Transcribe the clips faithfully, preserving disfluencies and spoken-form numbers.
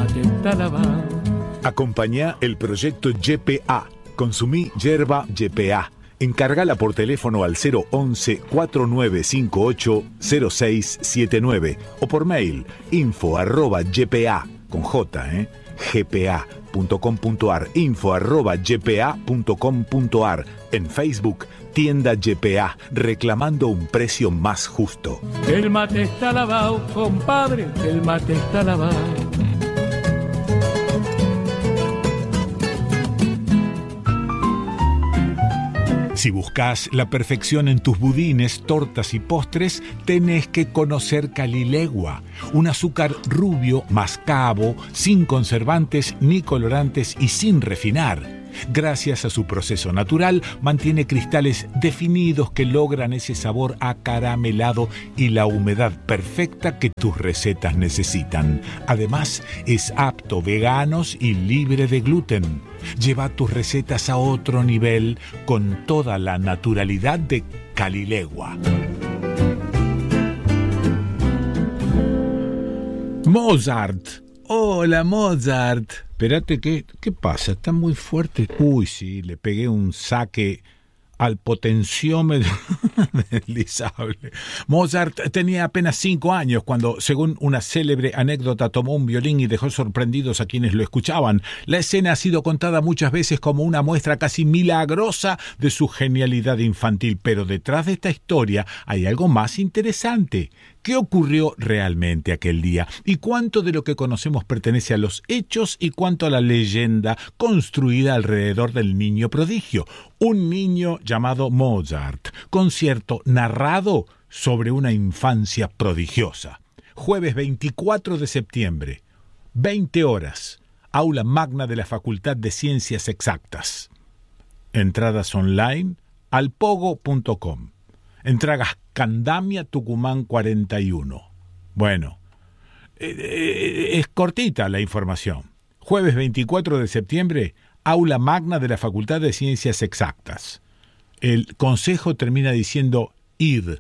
mate está lavado. Acompañá el proyecto Y P A. Consumí yerba Y P A. Encargala por teléfono al cero once, cuatro nueve cinco ocho, cero seis siete nueve o por mail info arroba ypa con J, ¿eh? gpa punto com punto ar, info arroba ypa punto com punto ar. En Facebook, tienda Y P A, reclamando un precio más justo. El mate está lavado, compadre, el mate está lavado. Si buscas la perfección en tus budines, tortas y postres, tenés que conocer Calilegua, un azúcar rubio, mascabo, sin conservantes ni colorantes y sin refinar. Gracias a su proceso natural, mantiene cristales definidos que logran ese sabor acaramelado y la humedad perfecta que tus recetas necesitan. Además, es apto veganos y libre de gluten. Lleva tus recetas a otro nivel con toda la naturalidad de Calilegua. Mozart. Hola, Mozart. Espérate, ¿qué, ¿qué pasa? Está muy fuerte. Uy, sí, le pegué un saque al potenciómetro deslizable. Mozart tenía apenas cinco años cuando, según una célebre anécdota, tomó un violín y dejó sorprendidos a quienes lo escuchaban. La escena ha sido contada muchas veces como una muestra casi milagrosa de su genialidad infantil, pero detrás de esta historia hay algo más interesante. ¿Qué ocurrió realmente aquel día? ¿Y cuánto de lo que conocemos pertenece a los hechos y cuánto a la leyenda construida alrededor del niño prodigio? Un niño llamado Mozart, concierto narrado sobre una infancia prodigiosa. Jueves veinticuatro de septiembre, veinte horas, aula magna de la Facultad de Ciencias Exactas. Entradas online, alpogo punto com. Entradas Candamia, Tucumán cuarenta y uno. Bueno, eh, eh, es cortita la información. Jueves veinticuatro de septiembre, aula magna de la Facultad de Ciencias Exactas. El consejo termina diciendo id.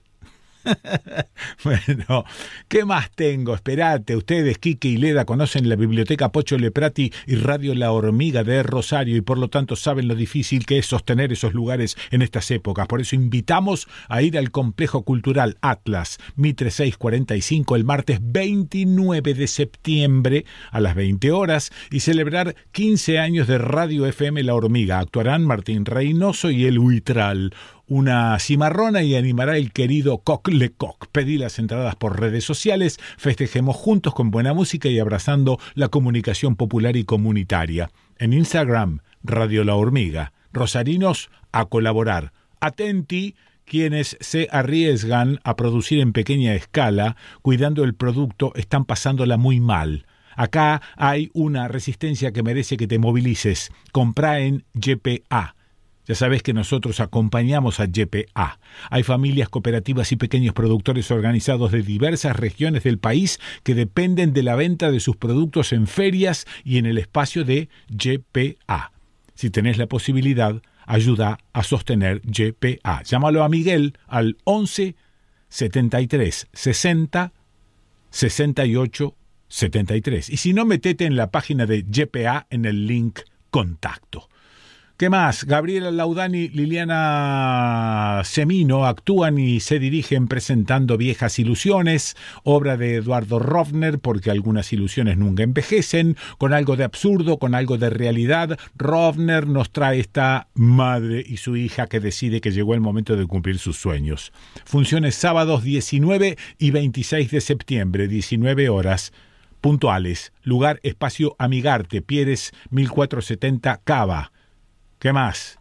Bueno, ¿qué más tengo? Esperate, ustedes, Quique y Leda, conocen la Biblioteca Pocho Leprati y Radio La Hormiga de Rosario y por lo tanto saben lo difícil que es sostener esos lugares en estas épocas. Por eso invitamos a ir al Complejo Cultural Atlas, Mitre seiscientos cuarenta y cinco, el martes veintinueve de septiembre a las veinte horas y celebrar quince años de Radio F M La Hormiga. Actuarán Martín Reynoso y El Huitral, una cimarrona, y animará el querido Coq Lecoq. Pedí las entradas por redes sociales, festejemos juntos con buena música y abrazando la comunicación popular y comunitaria. En Instagram, Radio La Hormiga. Rosarinos, a colaborar. Atenti quienes se arriesgan a producir en pequeña escala, cuidando el producto, están pasándola muy mal. Acá hay una resistencia que merece que te movilices. Comprá en Y P A. Ya sabes que nosotros acompañamos a Y P A. Hay familias cooperativas y pequeños productores organizados de diversas regiones del país que dependen de la venta de sus productos en ferias y en el espacio de Y P A. Si tenés la posibilidad, ayuda a sostener Y P A. Llámalo a Miguel al once, setenta y tres, sesenta, sesenta y ocho, setenta y tres. Y si no, metete en la página de Y P A en el link contacto. ¿Qué más? Gabriela Laudani, Liliana Semino actúan y se dirigen presentando Viejas Ilusiones, obra de Eduardo Rovner, porque algunas ilusiones nunca envejecen, con algo de absurdo, con algo de realidad. Rovner nos trae esta madre y su hija que decide que llegó el momento de cumplir sus sueños. Funciones sábados diecinueve y veintiséis de septiembre, diecinueve horas, puntuales. Lugar, espacio Amigarte, Pieres mil cuatrocientos setenta, Cava. ¿Qué más?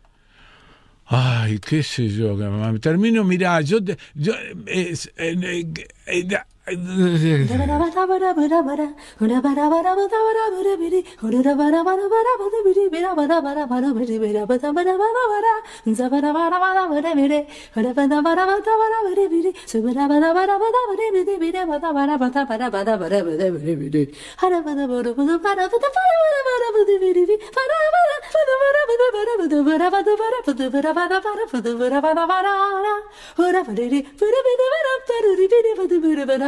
Ay, qué sé yo. Termino, mirá, yo... yo es, eh, eh, eh,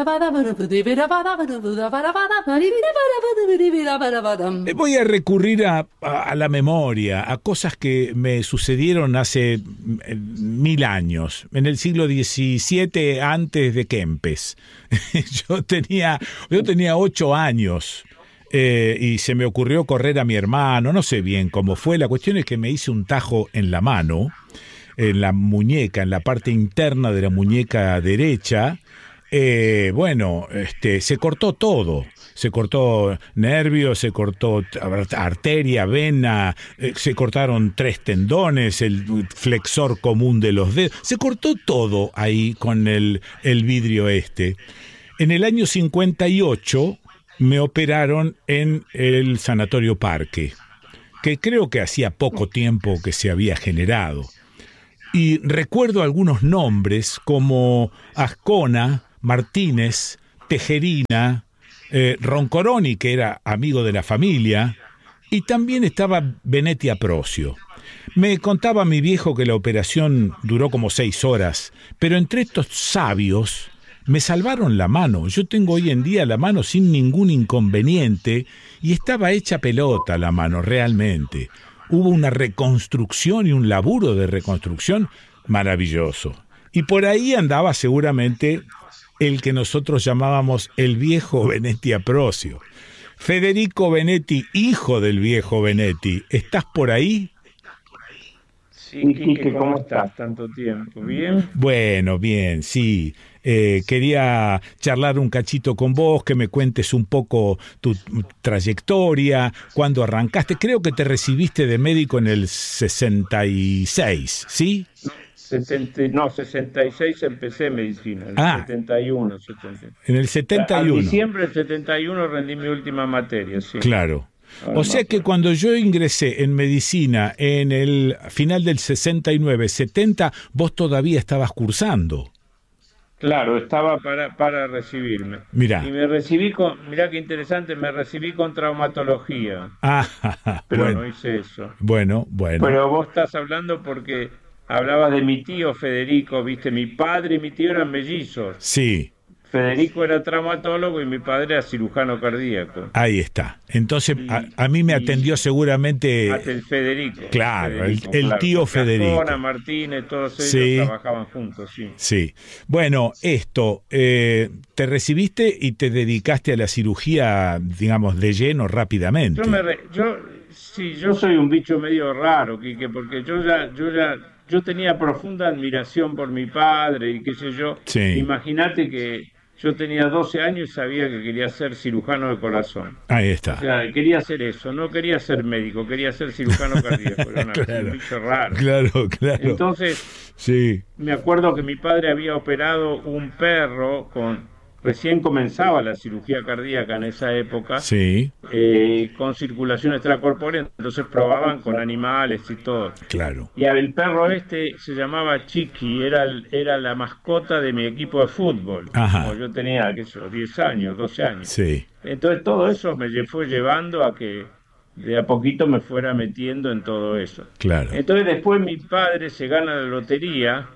Voy a recurrir a, a, a la memoria, a cosas que me sucedieron hace mil años, en el siglo diecisiete, antes de Kempes. Yo tenía, yo tenía ocho años. Eh, y se me ocurrió correr a mi hermano, no sé bien cómo fue, la cuestión es que me hice un tajo en la mano, en la muñeca, en la parte interna de la muñeca derecha. Eh, bueno, este, se cortó todo, se cortó nervio, se cortó arteria, vena, eh, se cortaron tres tendones, el flexor común de los dedos, se cortó todo ahí con el, el vidrio este. En el año cincuenta y ocho me operaron en el Sanatorio Parque, que creo que hacía poco tiempo que se había generado. Y recuerdo algunos nombres como Ascona, Martínez, Tejerina, eh, Roncoroni, que era amigo de la familia, y también estaba Benetti Aprocio. Me contaba mi viejo que la operación duró como seis horas, pero entre estos sabios me salvaron la mano. Yo tengo hoy en día la mano sin ningún inconveniente y estaba hecha pelota la mano, realmente. Hubo una reconstrucción y un laburo de reconstrucción maravilloso. Y por ahí andaba seguramente el que nosotros llamábamos el viejo Benetti Aprocio. Federico Benetti, hijo del viejo Benetti, ¿estás por ahí? Sí, Quique, ¿cómo estás? Tanto tiempo, ¿bien? Bueno, bien, sí. Eh, quería charlar un cachito con vos, que me cuentes un poco tu trayectoria, cuándo arrancaste. Creo que te recibiste de médico en el sesenta y seis, ¿sí? setenta, no, sesenta y seis empecé medicina, en el ah, setenta y uno. setenta. En el setenta y uno. En diciembre del setenta y uno rendí mi última materia, sí. Claro. O sea que cuando yo ingresé en medicina en el final del sesenta y nueve, setenta, vos todavía estabas cursando. Claro, estaba para, para recibirme. Mirá. Y me recibí con, mirá qué interesante, me recibí con traumatología. Ah, pero bueno, no hice eso. Bueno, bueno. Pero vos estás hablando porque hablabas de mi tío Federico, viste, mi padre y mi tío eran mellizos. Sí. Federico era traumatólogo y mi padre era cirujano cardíaco. Ahí está. Entonces, y, a, a mí me atendió y, seguramente... Hasta el Federico. Claro, Federico, el, el claro, tío Federico. Ascona, Martínez, todos ellos sí. trabajaban juntos, sí. Sí. Bueno, esto, eh, te recibiste y te dedicaste a la cirugía, digamos, de lleno rápidamente. Yo, me re, yo sí, yo soy un bicho medio raro, Quique, porque yo ya... Yo ya yo tenía profunda admiración por mi padre y qué sé yo. Sí. Imagínate que yo tenía doce años y sabía que quería ser cirujano de corazón. Ahí está. O sea, quería hacer eso, no quería ser médico, quería ser cirujano cardíaco. Era una, claro, un bicho raro. Claro, claro. Entonces, sí. me acuerdo que mi padre había operado un perro con... Recién comenzaba la cirugía cardíaca en esa época, sí. eh, con circulación extracorpórea, entonces probaban con animales y todo. Claro. Y el perro este se llamaba Chiqui, era, era la mascota de mi equipo de fútbol. Ajá. Como yo tenía, qué sé yo, diez años, doce años. Sí. Entonces todo eso me fue llevando a que de a poquito me fuera metiendo en todo eso. Claro. Entonces después mi padre se gana la lotería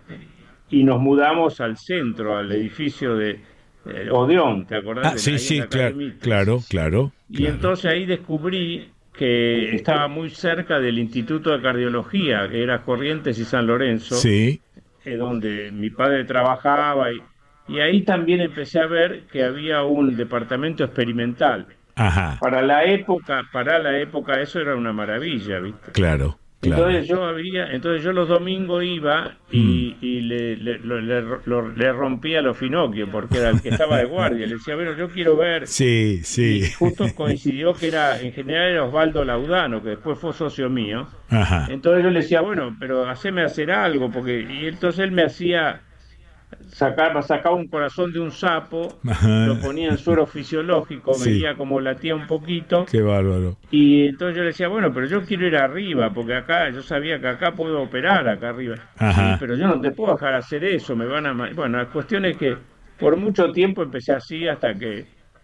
y nos mudamos al centro, al edificio de... Eh, Odeón, ¿te acordás? Ah, de sí, sí, claro, claro, claro. Y claro. entonces ahí descubrí que estaba muy cerca del Instituto de Cardiología, que era Corrientes y San Lorenzo, sí. eh, donde mi padre trabajaba, y, y ahí también empecé a ver que había un departamento experimental. Ajá. Para la época, para la época eso era una maravilla, ¿viste? Claro. Claro. Entonces yo había, entonces yo los domingos iba y, mm. y le, le, le, le, le rompía los finocchios porque era el que estaba de guardia. Le decía, bueno, yo quiero ver. Sí, sí. Y justo coincidió que era, en general era Osvaldo Laudano, que después fue socio mío. Ajá. Entonces yo le decía, bueno, pero haceme hacer algo, porque y entonces él me hacía sacaba, sacaba un corazón de un sapo, ajá, lo ponía en suero fisiológico, sí, veía como latía un poquito. Qué bárbaro. Y entonces yo le decía, bueno, pero yo quiero ir arriba, porque acá, yo sabía que acá puedo operar, acá arriba. Ajá. Sí, pero yo no te puedo dejar hacer eso, me van a... Bueno, la cuestión es que por mucho tiempo empecé así hasta que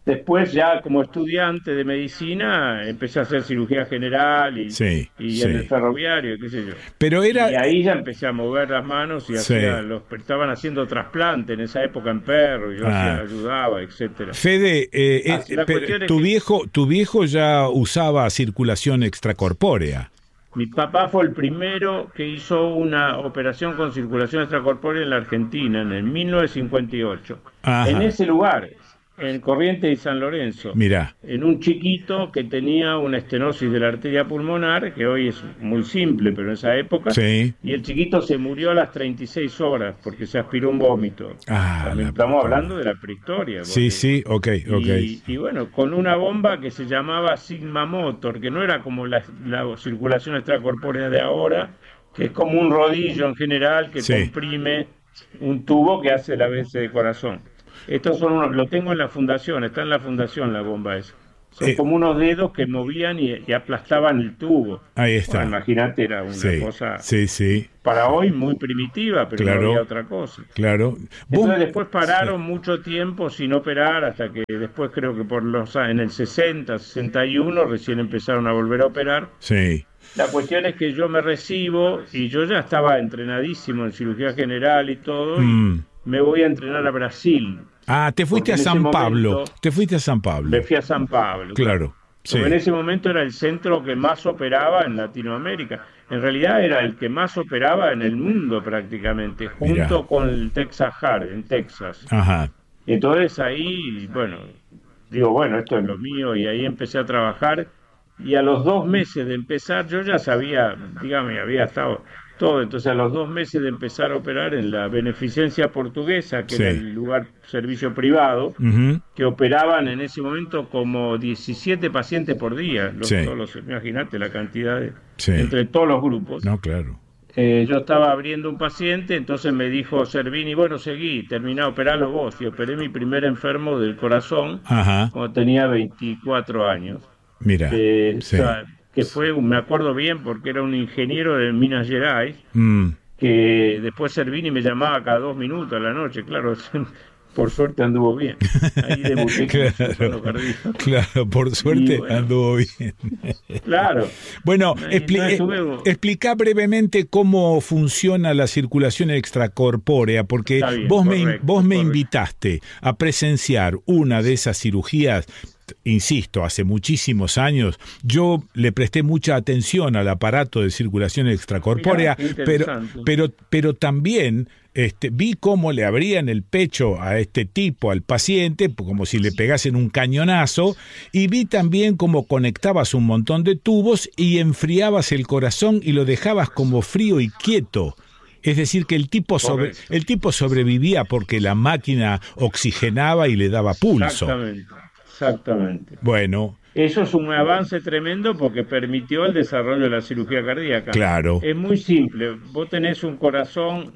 Después ya como estudiante de medicina empecé a hacer cirugía general y, sí, y sí. en el ferroviario, qué sé yo. Pero era... Y ahí ya empecé a mover las manos y sí. hacía, los, estaban haciendo trasplante en esa época en perros, y yo ah. hacía, ayudaba, etcétera. Fede, eh, eh, pero, tu, que... viejo, tu viejo ya usaba circulación extracorpórea. Mi papá fue el primero que hizo una operación con circulación extracorpórea en la Argentina, en el mil novecientos cincuenta y ocho. Ajá. En ese lugar, en Corrientes y San Lorenzo. Mirá. En un chiquito que tenía una estenosis de la arteria pulmonar, que hoy es muy simple, pero en esa época. Sí. Y el chiquito se murió a las treinta y seis horas porque se aspiró un vómito. Ah, También estamos hablando de la prehistoria. Sí, porque... sí, ok, ok. Y, y bueno, con una bomba que se llamaba Sigma Motor, que no era como la, la circulación extracorpórea de ahora, que es como un rodillo en general que sí. comprime un tubo que hace la B C de corazón. Estos son unos, lo tengo en la fundación, está en la fundación la bomba esa. Son eh, como unos dedos que movían y, y aplastaban el tubo. Ahí está. Bueno, imagínate, era una sí, cosa sí, sí. para hoy muy primitiva, pero claro, no había otra cosa. Claro. Entonces después pararon sí. mucho tiempo sin operar, hasta que después creo que por los en el sesenta, sesenta y uno recién empezaron a volver a operar. Sí. La cuestión es que yo me recibo y yo ya estaba entrenadísimo en cirugía general y todo, mm. y me voy a entrenar a Brasil. Ah, te fuiste a San Pablo. Momento, te fuiste a San Pablo. Me fui a San Pablo. Claro. Sí. En ese momento era el centro que más operaba en Latinoamérica. En realidad era el que más operaba en el mundo prácticamente, junto Mirá. con el Texas Heart en Texas. Ajá. Entonces ahí, bueno, digo, bueno, esto es lo mío, y ahí empecé a trabajar. Y a los dos meses de empezar, yo ya sabía, dígame, había estado todo. Entonces a los dos meses de empezar a operar en la Beneficencia Portuguesa, que sí. era el lugar servicio privado, uh-huh. que operaban en ese momento como diecisiete pacientes por día. Los, sí. todos los, imagínate la cantidad de, sí. entre todos los grupos. No, claro. Eh, yo estaba abriendo un paciente, entonces me dijo Servini, bueno, seguí, terminá de operarlo vos. Y operé mi primer enfermo del corazón Ajá. cuando tenía veinticuatro años. Mira, eh, sí. o sea, que fue, me acuerdo bien, porque era un ingeniero de Minas Gerais, mm. que después Servini me llamaba cada dos minutos a la noche, claro, por suerte anduvo bien. Ahí debuté claro, claro, por suerte bueno, anduvo bien. Claro. Bueno, expli- tuve... explica brevemente cómo funciona la circulación extracorpórea, porque bien, vos, correcto, me, vos me invitaste a presenciar una de esas cirugías. Insisto, hace muchísimos años yo le presté mucha atención al aparato de circulación extracorpórea, Mirá, pero, pero, pero también este, vi cómo le abrían el pecho a este tipo, al paciente, como si le pegasen un cañonazo, y vi también cómo conectabas un montón de tubos y enfriabas el corazón y lo dejabas como frío y quieto. Es decir, que el tipo, sobre, el tipo sobrevivía porque la máquina oxigenaba y le daba pulso. Exactamente. Exactamente. Bueno. Eso es un avance tremendo porque permitió el desarrollo de la cirugía cardíaca. Claro. Es muy simple. Vos tenés un corazón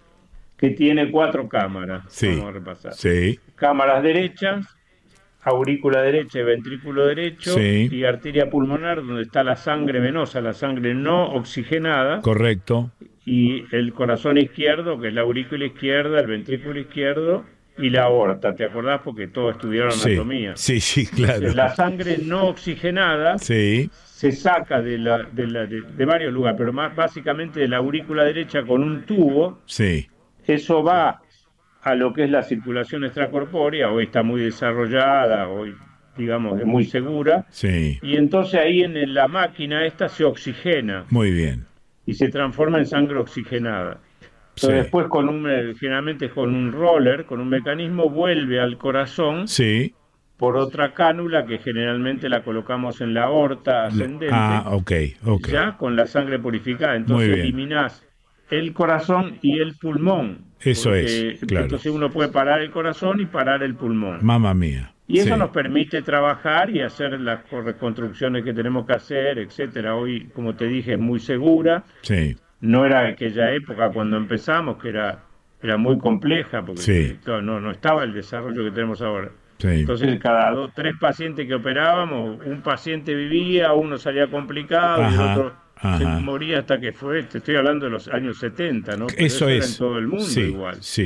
que tiene cuatro cámaras. Sí. Vamos a repasar. Sí. Cámaras derechas, aurícula derecha y ventrículo derecho, sí. y arteria pulmonar, donde está la sangre venosa, la sangre no oxigenada. Correcto. Y el corazón izquierdo, que es la aurícula izquierda, el ventrículo izquierdo y la aorta, ¿te acordás? Porque todos estudiaron sí, anatomía. Sí, sí, claro. La sangre no oxigenada sí. se saca de, la, de, la, de, de varios lugares, pero más básicamente de la aurícula derecha con un tubo. Sí. Eso va a lo que es la circulación extracorpórea, hoy está muy desarrollada, hoy digamos es muy segura. Sí. Y entonces ahí en la máquina esta se oxigena. Muy bien. Y se transforma en sangre oxigenada. Entonces sí. después con un, generalmente con un roller, con un mecanismo, vuelve al corazón sí. por otra cánula que generalmente la colocamos en la aorta ascendente. Ah, ok, ok. Ya con la sangre purificada. Entonces eliminás el corazón y el pulmón. Eso porque, es, claro. Entonces uno puede parar el corazón y parar el pulmón. Mamma mía. Y eso sí. nos permite trabajar y hacer las reconstrucciones que tenemos que hacer, etcétera. Hoy, como te dije, es muy segura. Sí. No era aquella época cuando empezamos, que era, era muy compleja, porque sí. no, no estaba el desarrollo que tenemos ahora. Sí. Entonces, cada dos, tres pacientes que operábamos, un paciente vivía, uno salía complicado, ajá, y el otro ajá. se moría hasta que fue, te estoy hablando de los años setenta, ¿no? Pero eso, eso es. Era en todo el mundo sí, igual. Sí.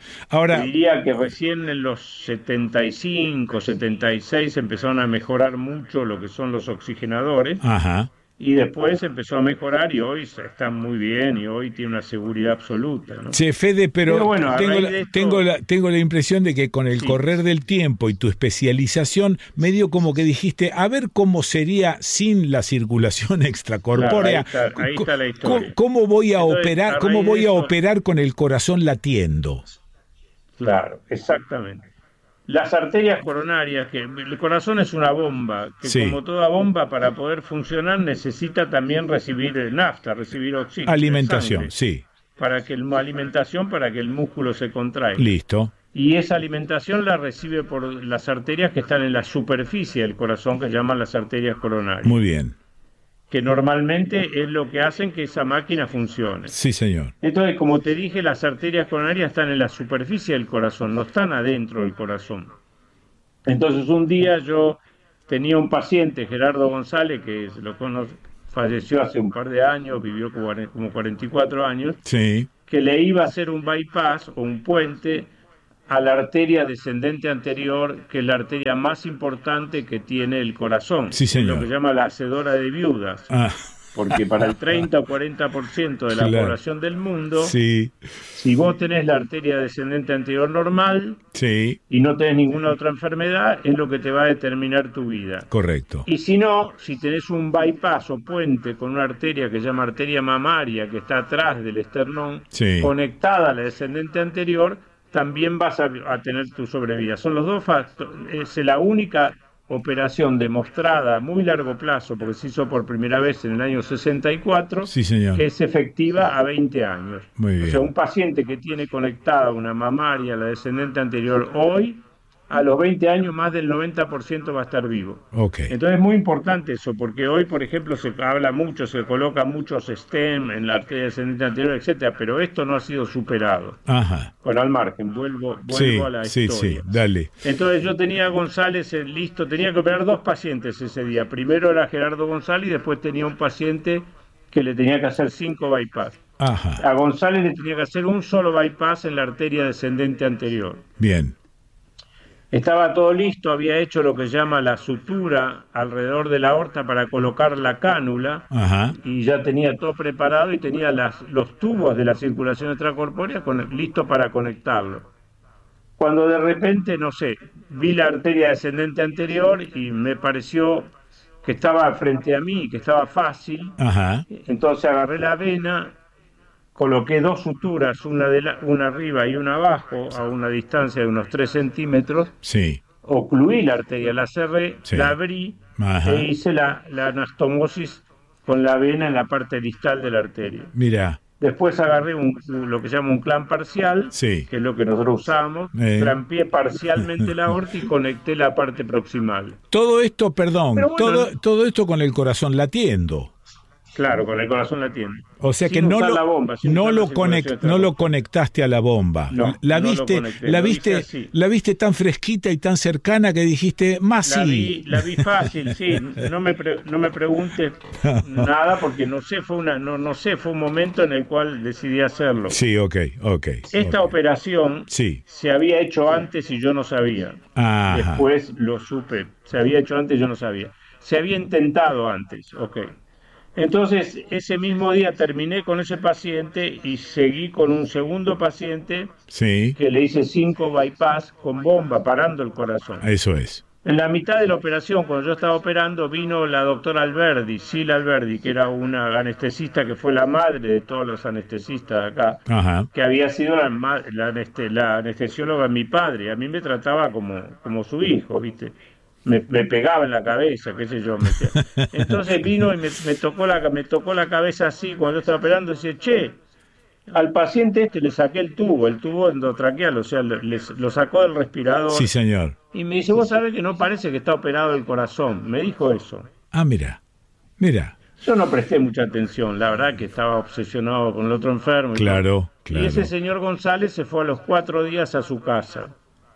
Ahora, diría que recién en los setenta y cinco, setenta y seis empezaron a mejorar mucho lo que son los oxigenadores. ajá. Y después empezó a mejorar y hoy está muy bien y hoy tiene una seguridad absoluta, ¿no? Che, Fede, pero, pero bueno, tengo, la, esto... tengo, la, tengo la impresión de que con el sí. correr del tiempo y tu especialización, medio como que dijiste, a ver cómo sería sin la circulación extracorpórea. Claro, ahí está, ahí está la historia. ¿Cómo, cómo voy a Entonces, operar, a cómo voy a eso... operar con el corazón latiendo? Claro, exactamente. Las arterias coronarias, que el corazón es una bomba, que sí. como toda bomba para poder funcionar necesita también recibir nafta, recibir oxígeno. Alimentación, sangre, sí. Para que el, alimentación para que el músculo se contraiga. Listo. Y esa alimentación la recibe por las arterias que están en la superficie del corazón, que llaman las arterias coronarias. Muy bien. Que normalmente es lo que hacen que esa máquina funcione. Sí, señor. Entonces, como te dije, las arterias coronarias están en la superficie del corazón, no están adentro del corazón. Entonces, un día yo tenía un paciente, Gerardo González, que lo conoce, falleció hace un par de años, vivió como, como cuarenta y cuatro años, sí. que le iba a hacer un bypass o un puente a la arteria descendente anterior, que es la arteria más importante que tiene el corazón. Sí, señor. Lo que llama la hacedora de viudas. Ah. Porque para el treinta o cuarenta por ciento de la claro. población del mundo, sí. si vos tenés la arteria descendente anterior normal sí. y no tenés ninguna otra enfermedad, es lo que te va a determinar tu vida. Correcto. Y si no, si tenés un bypass o puente con una arteria que se llama arteria mamaria, que está atrás del esternón, sí. conectada a la descendente anterior, también vas a, a tener tu sobrevida. Son los dos factores, es la única operación demostrada a muy largo plazo, porque se hizo por primera vez en el año sesenta y cuatro, sí, señor. que es efectiva a veinte años. Muy bien. O sea, un paciente que tiene conectada una mamaria a la descendente anterior hoy, a los veinte años más del noventa por ciento va a estar vivo. Okay. Entonces es muy importante eso, porque hoy, por ejemplo, se habla mucho, se coloca muchos stem en la arteria descendente anterior, etcétera, pero esto no ha sido superado. Ajá. Bueno, al margen, vuelvo, vuelvo sí, a la sí, historia. Sí, dale. Entonces yo tenía a González eh, listo, tenía que operar dos pacientes ese día. Primero era Gerardo González y después tenía un paciente que le tenía que hacer cinco bypass. Ajá. A González le tenía que hacer un solo bypass en la arteria descendente anterior. Bien. Estaba todo listo, había hecho lo que se llama la sutura alrededor de la aorta para colocar la cánula. Ajá. Y ya tenía todo preparado y tenía las, los tubos de la circulación extracorpórea con, listo para conectarlo. Cuando de repente, no sé, vi la arteria descendente anterior y me pareció que estaba frente a mí, que estaba fácil. Ajá. Entonces agarré la vena, coloqué dos suturas, una, de la, una arriba y una abajo, a una distancia de unos tres centímetros. Sí. Ocluí la arteria, la cerré, sí. la abrí. Ajá. E hice la, la anastomosis con la vena en la parte distal de la arteria. Mira. Después agarré un, lo que se llama un clamp parcial, sí. que es lo que nosotros usamos, eh. clampié parcialmente la aorta y conecté la parte proximal. Todo esto, perdón, bueno, todo, todo esto con el corazón latiendo. Claro, con el corazón latiendo. O sea sin que no, lo, la bomba, no, lo conect, no lo conectaste a la bomba. No, la no viste, lo conecté, la lo viste, hice la viste tan fresquita y tan cercana que dijiste, más la sí. Vi, la vi fácil, sí. No me pre, no me preguntes nada porque no sé, fue una, no, no sé, fue un momento en el cual decidí hacerlo. Sí, ok, ok. Esta okay. operación sí. se había hecho antes y yo no sabía. Ajá. Después lo supe. Se había hecho antes y yo no sabía. Se había intentado antes, ok. Entonces, ese mismo día terminé con ese paciente y seguí con un segundo paciente sí. que le hice cinco bypass con bomba, parando el corazón. Eso es. En la mitad de la operación, cuando yo estaba operando, vino la doctora Alberdi, Sila Alberdi, que era una anestesista que fue la madre de todos los anestesistas de acá, Ajá. que había sido la, la, la anestesióloga de mi padre. A mí me trataba como, como su hijo, ¿viste? Me, me pegaba en la cabeza, qué sé yo. Me, entonces vino y me, me, tocó la, me tocó la cabeza así cuando yo estaba operando y dice, che, al paciente este le saqué el tubo, el tubo endotraqueal, o sea, le, le, lo sacó del respirador. Sí, señor. Y me dice, vos sabés que no parece que está operado el corazón. Me dijo eso. Ah, mira, mira. Yo no presté mucha atención, la verdad que estaba obsesionado con el otro enfermo. Y claro, todo. claro. Y ese señor González se fue a los cuatro días a su casa.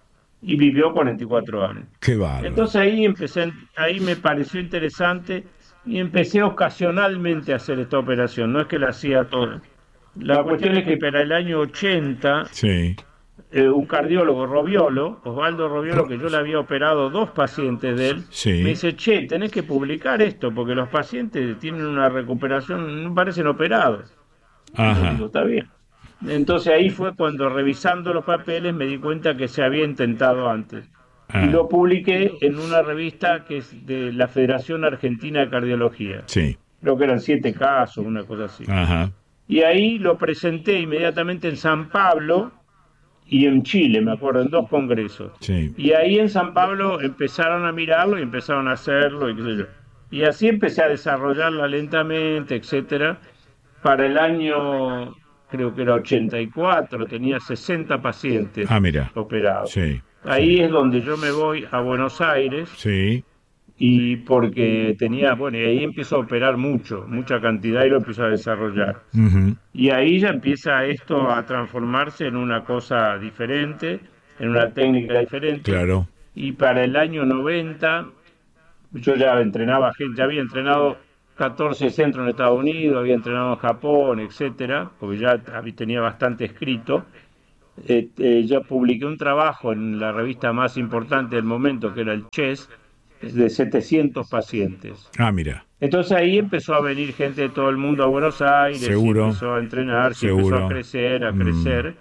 Y vivió cuarenta y cuatro años. Qué bárbaro. Entonces ahí empecé, ahí me pareció interesante y empecé ocasionalmente a hacer esta operación, no es que la hacía toda. La cuestión es que para el año ochenta sí. eh, un cardiólogo, Robiolo, Osvaldo Robiolo, que yo le había operado dos pacientes de él, sí. me dice, che, tenés que publicar esto, porque los pacientes tienen una recuperación, no parecen operados. Ajá. Yo digo, está bien. Entonces ahí fue cuando, revisando los papeles, me di cuenta que se había intentado antes. Ah. Y lo publiqué en una revista que es de la Federación Argentina de Cardiología. Sí. Creo que eran siete casos, una cosa así. Ajá. Y ahí lo presenté inmediatamente en San Pablo y en Chile, me acuerdo, en dos congresos. Sí. Y ahí en San Pablo empezaron a mirarlo y empezaron a hacerlo, y qué sé yo. Y así empecé a desarrollarla lentamente, etcétera. Para el año, creo que era ochenta y cuatro, tenía sesenta pacientes ah, mira. operados. Sí. Ahí sí. es donde yo me voy a Buenos Aires. Sí. Y porque tenía, bueno, y ahí empiezo a operar mucho, mucha cantidad y lo empiezo a desarrollar. Uh-huh. Y ahí ya empieza esto a transformarse en una cosa diferente, en una técnica diferente. Claro. Y para el año noventa, yo ya entrenaba gente, ya había entrenado catorce centros en Estados Unidos, había entrenado en Japón, etcétera, porque ya tenía bastante escrito. Eh, eh, ya publiqué un trabajo en la revista más importante del momento, que era el Chess, de setecientos pacientes. Ah, mira. Entonces ahí empezó a venir gente de todo el mundo a Buenos Aires, Seguro. empezó a entrenar, Seguro. empezó a crecer, a mm. crecer,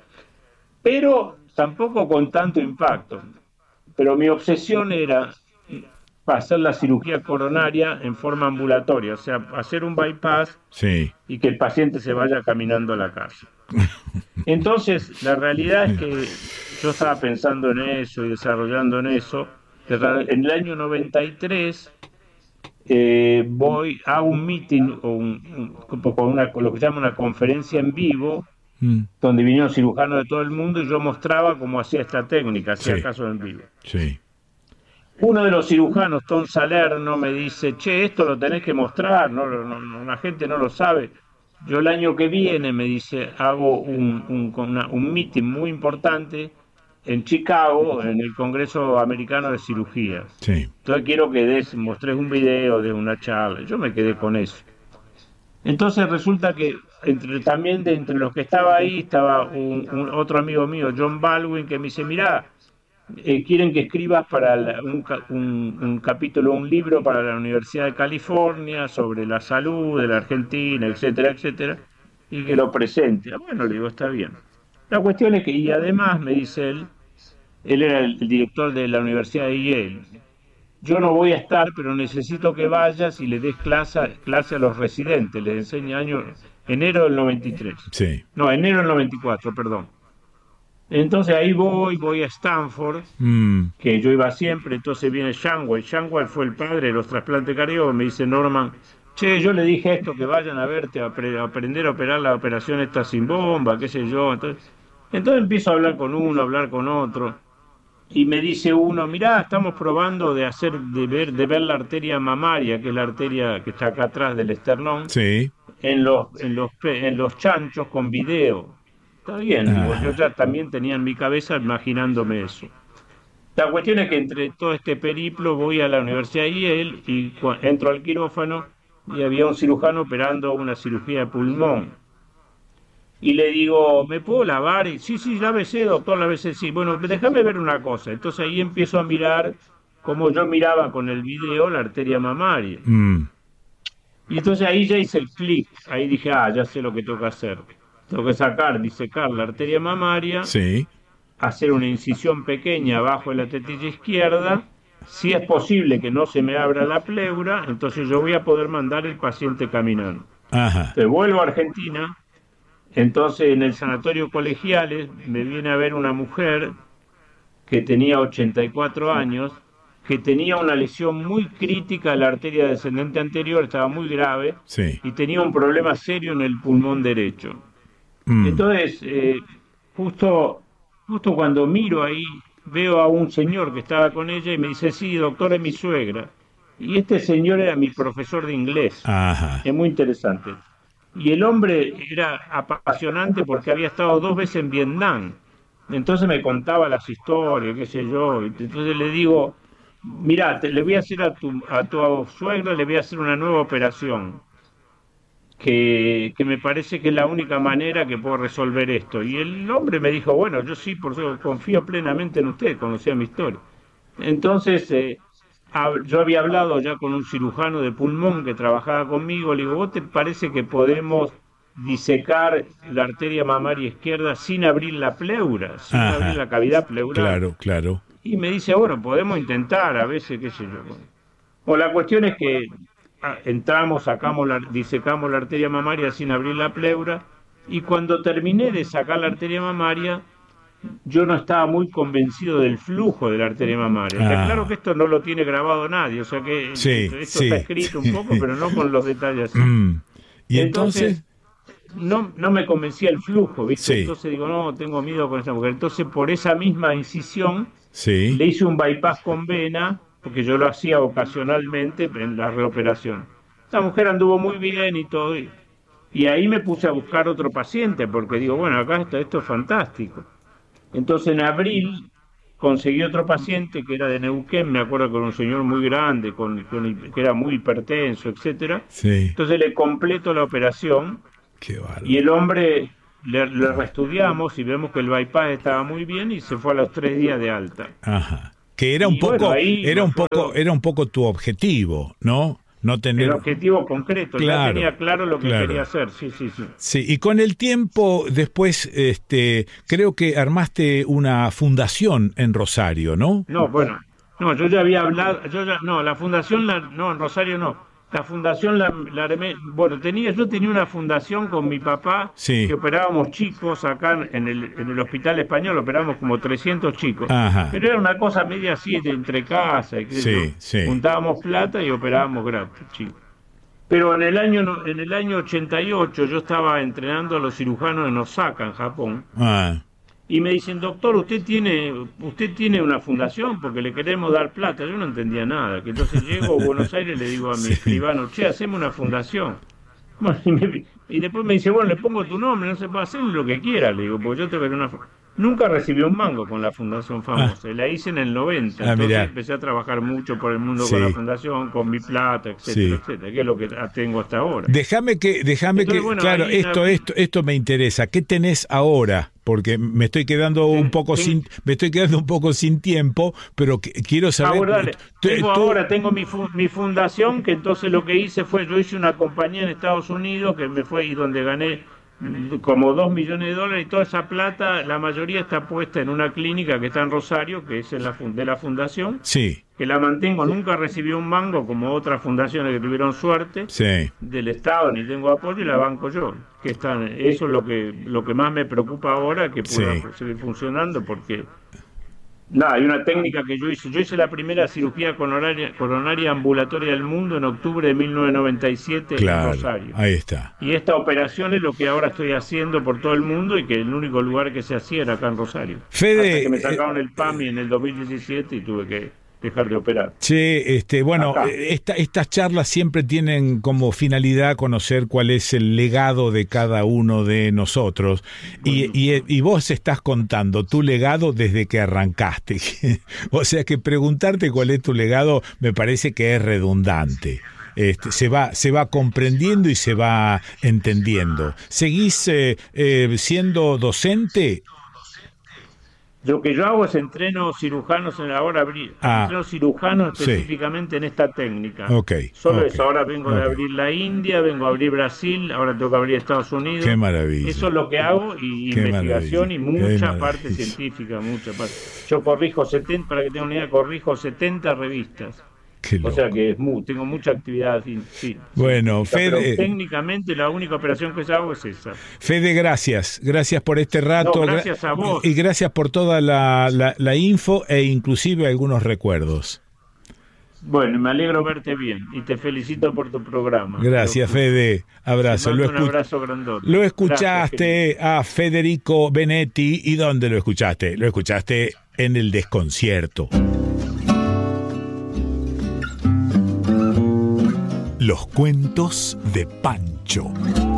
pero tampoco con tanto impacto. Pero mi obsesión era hacer la cirugía coronaria en forma ambulatoria, o sea, hacer un bypass sí. y que el paciente se vaya caminando a la casa. Entonces, la realidad es que yo estaba pensando en eso y desarrollando en eso. En el año noventa y tres eh, voy a un meeting o un, un, con una, lo que se llama una conferencia en vivo, mm. donde vinieron cirujanos de todo el mundo y yo mostraba cómo hacía esta técnica, hacía sí. casos en vivo. Sí. Uno de los cirujanos, Tom Salerno, me dice, che, esto lo tenés que mostrar, no, no, no, la gente no lo sabe. Yo el año que viene, me dice, hago un, un, una, un meeting muy importante en Chicago, en el Congreso Americano de Cirugías. Sí. Entonces quiero que des, mostres un video de una charla. Yo me quedé con eso. Entonces resulta que entre, también de entre los que estaba ahí estaba un, un, otro amigo mío, John Baldwin, que me dice, mirá, eh, quieren que escribas para la, un, un, un capítulo, un libro para la Universidad de California sobre la salud de la Argentina, etcétera, etcétera, y que lo presente. Bueno, le digo, está bien. La cuestión es que, y además, me dice él, él era el, el director de la Universidad de Yale, yo no voy a estar, pero necesito que vayas y le des clase, clase a los residentes, les enseña año, enero del noventa y tres. Sí. No, enero del noventa y cuatro, perdón. Entonces ahí voy, voy a Stanford, mm. que yo iba siempre, entonces viene Shanwell. Shanwell fue el padre de los trasplantes cardíacos, me dice Norman, che, yo le dije esto, que vayan a verte, a, pre- a aprender a operar la operación esta sin bomba, qué sé yo. Entonces, entonces empiezo a hablar con uno, a hablar con otro, y me dice uno, mirá, estamos probando de hacer, de ver, de ver la arteria mamaria, que es la arteria que está acá atrás del esternón, sí. en los, en los, en los chanchos con video. Está bien, digo, yo ya también tenía en mi cabeza imaginándome eso. La cuestión es que entre todo este periplo voy a la Universidad de Yale y entro al quirófano y había un cirujano operando una cirugía de pulmón. Y le digo, ¿me puedo lavar? Y, sí, sí, lávese, doctor, lávese, sí. Bueno, déjame ver una cosa. Entonces ahí empiezo a mirar como yo miraba con el video la arteria mamaria. Mm. Y entonces ahí ya hice el clic. Ahí dije, ah, ya sé lo que tengo que hacer. Tengo que sacar, disecar la arteria mamaria, sí. hacer una incisión pequeña abajo de la tetilla izquierda. Si es posible que no se me abra la pleura, entonces yo voy a poder mandar el paciente caminando. Ajá. Entonces vuelvo a Argentina. Entonces en el sanatorio Colegiales me viene a ver una mujer que tenía ochenta y cuatro años, que tenía una lesión muy crítica de la arteria descendente anterior, estaba muy grave, sí. y tenía un problema serio en el pulmón derecho. Mm. Entonces, eh, justo, justo cuando miro ahí, veo a un señor que estaba con ella y me dice, sí, doctor, es mi suegra. Y este señor era mi profesor de inglés. Ajá. Es muy interesante. Y el hombre era apasionante porque había estado dos veces en Vietnam. Entonces me contaba las historias, qué sé yo. Entonces le digo, mirá, te, le voy a hacer a tu, a tu suegra, le voy a hacer una nueva operación. que, que me parece que es la única manera que puedo resolver esto. Y el hombre me dijo, bueno, yo sí, por eso confío plenamente en usted, conocía mi historia. Entonces, eh, hab- yo había hablado ya con un cirujano de pulmón que trabajaba conmigo, le digo, ¿vos te parece que podemos disecar la arteria mamaria izquierda sin abrir la pleura, sin abrir Ajá. la cavidad pleural? Claro, claro. Y me dice, bueno, podemos intentar, a veces, qué sé yo. O la cuestión es que ah, entramos, sacamos la, disecamos la arteria mamaria sin abrir la pleura, y cuando terminé de sacar la arteria mamaria, yo no estaba muy convencido del flujo de la arteria mamaria. Está claro que Ah, esto no lo tiene grabado nadie, o sea que sí, esto, esto está sí. escrito un poco, pero no con los detalles así. Mm. Y Entonces, entonces, no, no me convencía el flujo, ¿viste? sí, Entonces digo, no, tengo miedo con esta mujer. Entonces, por esa misma incisión, sí. le hice un bypass con vena, porque yo lo hacía ocasionalmente en la reoperación. Esta mujer anduvo muy bien y todo, y, y ahí me puse a buscar otro paciente, porque digo, bueno, acá está, esto es fantástico. Entonces, en abril conseguí otro paciente que era de Neuquén, me acuerdo que era un señor muy grande, con, con- que era muy hipertenso, etcétera. Sí, Entonces le completo la operación qué y bárbaro. el hombre le, le reestudiamos y vemos que el bypass estaba muy bien y se fue a los tres días de alta. Ajá. Que era un Y bueno, poco, ahí me era un poco, acuerdo era un poco tu objetivo, ¿no? No el tener. objetivo concreto, ya Claro, tenía claro lo que claro. quería hacer, sí, sí, sí. Sí, y con el tiempo después, este, creo que armaste una fundación en Rosario, ¿no? No, bueno, no, yo ya había hablado, yo ya, no, la fundación, la, no, en Rosario no, la fundación la, la armé, bueno, tenía, yo tenía una fundación con mi papá que Sí. operábamos chicos acá en el, en el hospital español, operábamos como trescientos chicos, Ajá. pero era una cosa media así, de entre casa y qué sé yo, Sí, sí. juntábamos plata y operábamos gratis, chicos. Pero en el año, no- en el año ochenta y ocho yo estaba entrenando a los cirujanos en Osaka, en Japón. Ah, Y me dicen, doctor, usted tiene, usted tiene una fundación porque le queremos dar plata. Yo no entendía nada. Que entonces llego a Buenos Aires y le digo a mi sí. escribano, che, hacemos una fundación. Bueno, y, me- y después me dice, bueno, le pongo tu nombre, no se puede hacer lo que quiera. Le digo, porque yo tengo que tener una... fu-". Nunca recibí un mango con la fundación famosa. La hice en el noventa. Ah, Entonces mirá. empecé a trabajar mucho por el mundo Sí. con la fundación, con mi plata, etcétera, Sí. etcétera. Que es lo que tengo hasta ahora. Déjame que, déjame Entonces, que, bueno, claro, ahí en esto, abril- esto, esto me interesa. ¿Qué tenés ahora? Porque me estoy quedando un poco ten- sin, me estoy quedando un poco sin tiempo, pero que- quiero saber. Ahora, dale. tú- Tengo tú- ahora, tengo mi, fu- mi fundación, que entonces lo que hice fue, yo hice una compañía en Estados Unidos que me fue y donde gané mm, como dos millones de dólares y toda esa plata, la mayoría está puesta en una clínica que está en Rosario, que es en la, fun- de la fundación, Sí, que la mantengo, nunca recibí un mango como otras fundaciones que tuvieron suerte sí. del Estado, ni tengo apoyo y la banco yo. Que están, eso es lo que, lo que más me preocupa ahora, que pueda Sí. seguir funcionando, porque nada, hay una técnica que yo hice. Yo hice la primera cirugía coronaria, coronaria ambulatoria del mundo en octubre de mil novecientos noventa y siete en Claro, Rosario. ahí está. Y esta operación es lo que ahora estoy haciendo por todo el mundo y que el único lugar que se hacía era acá en Rosario. Fede, Hasta que me eh, sacaron el PAMI en el dos mil diecisiete y tuve que dejar de operar. Che, este, bueno, Acá. eh, esta- estas charlas siempre tienen como finalidad conocer cuál es el legado de cada uno de nosotros. Y, y, y vos estás contando tu legado desde que arrancaste. O sea que preguntarte cuál es tu legado me parece que es redundante. Este, se va, se va comprendiendo y se va entendiendo. ¿Seguís eh, eh, siendo docente? Lo que yo hago es entreno cirujanos en ahora abrir, Ah, entreno cirujanos sí. específicamente en esta técnica. Ok, Solo ok, eso, ahora vengo de ok. abrir la India, vengo a abrir Brasil, ahora tengo que abrir Estados Unidos. Qué maravilla. Eso es lo que hago y Qué investigación y maravilla, qué mucha maravilla. parte científica, mucha parte. Yo corrijo setenta, para que tengan una idea, corrijo setenta revistas. Qué O loco. sea que es mu- tengo mucha actividad. Sí, sí, Bueno, científica, Fede- pero técnicamente la única operación que hago es esa. Fede, gracias. Gracias por este rato. No, gracias a vos. Y gracias por toda la, la, la info e inclusive algunos recuerdos. Bueno, me alegro verte bien y te felicito por tu programa. Gracias, Fede. Abrazo. Te Lo, mando un escu- abrazo grandote. lo Gracias, escuchaste a Federico Benetti. ¿Y dónde lo escuchaste? Lo escuchaste en El Desconcierto. Los cuentos de Pancho.